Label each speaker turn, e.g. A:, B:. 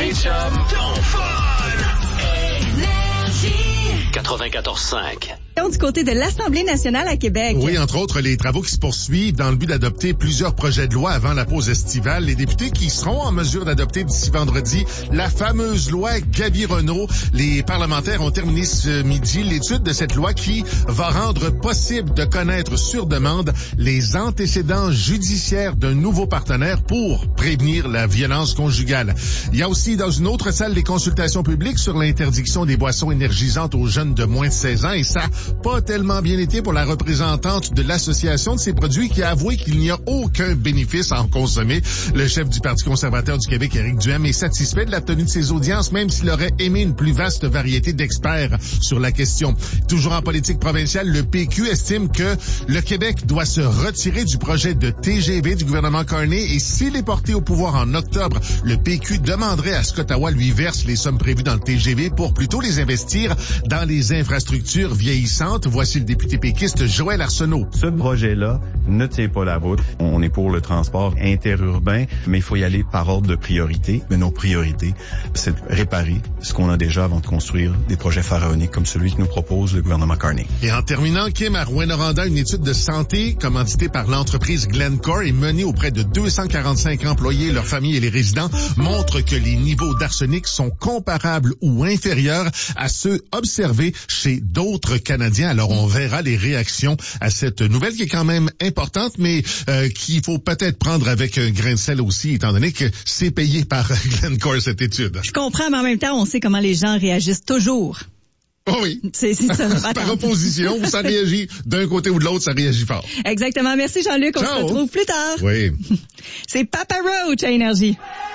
A: mes chums, ton fun!
B: 94.5.
C: Du côté de l'Assemblée nationale à Québec.
D: Oui, entre autres, les travaux qui se poursuivent dans le but d'adopter plusieurs projets de loi avant la pause estivale. Les députés qui seront en mesure d'adopter d'ici vendredi la fameuse loi Gabi-Renault. Les parlementaires ont terminé ce midi l'étude de cette loi qui va rendre possible de connaître sur demande les antécédents judiciaires d'un nouveau partenaire pour prévenir la violence conjugale. Il y a aussi dans une autre salle des consultations publiques sur l'interdiction des boissons énergisantes aux jeunes de moins de 16 ans et ça pas tellement bien été pour la représentante de l'association de ces produits qui a avoué qu'il n'y a aucun bénéfice à en consommer. Le chef du Parti conservateur du Québec, Éric Duhaime, est satisfait de la tenue de ses audiences, même s'il aurait aimé une plus vaste variété d'experts sur la question. Toujours en politique provinciale, le PQ estime que le Québec doit se retirer du projet de TGV du gouvernement Carney et s'il est porté au pouvoir en octobre, le PQ demanderait à ce qu'Ottawa lui verse les sommes prévues dans le TGV pour plutôt les investir dans les infrastructures vieillissantes. Voici le député péquiste Joël Arsenault.
E: Ce projet-là ne tient pas la route. On est pour le transport interurbain, mais il faut y aller par ordre de priorité. Mais nos priorités, c'est de réparer ce qu'on a déjà avant de construire des projets pharaoniques comme celui que nous propose le gouvernement Carney.
D: Et en terminant, Kim, à Rouyn-Noranda, une étude de santé commanditée par l'entreprise Glencore et menée auprès de 245 employés, leurs familles et les résidents montre que les niveaux d'arsenic sont comparables ou inférieurs à ceux observés chez d'autres Canadiens. Alors, on verra les réactions à cette nouvelle qui est quand même importante, mais qu'il faut peut-être prendre avec un grain de sel aussi, étant donné que c'est payé par Glencore, cette étude.
C: Je comprends, mais en même temps, on sait comment les gens réagissent toujours.
D: Oh oui.
C: C'est ça.
D: Par opposition, où ça réagit d'un côté ou de l'autre, ça réagit fort.
C: Exactement. Merci Jean-Luc. On se retrouve plus tard.
D: Oui.
C: C'est Papa Roach à Énergie.